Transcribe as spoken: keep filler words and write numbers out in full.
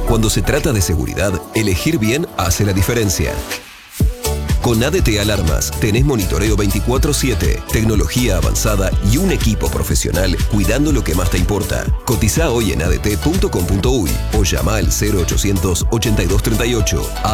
Cuando se trata de seguridad, elegir bien hace la diferencia. Con A D T Alarmas tenés monitoreo veinticuatro siete, tecnología avanzada y un equipo profesional cuidando lo que más te importa. Cotiza hoy en a d t punto com punto u y o llama al cero ochocientos ochenta y dos treinta y ocho.